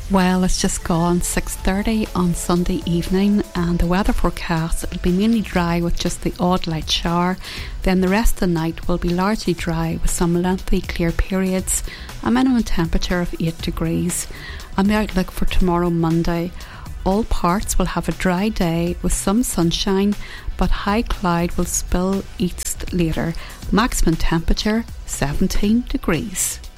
Well, it's just gone 6:30 on Sunday evening, and the weather forecast, it'll be mainly dry with just the odd light shower. Then the rest of the night will be largely dry with some lengthy clear periods, a minimum temperature of 8 degrees. And the outlook for tomorrow Monday, all parts will have a dry day with some sunshine, but high cloud will spill east later. Maximum temperature 17 degrees.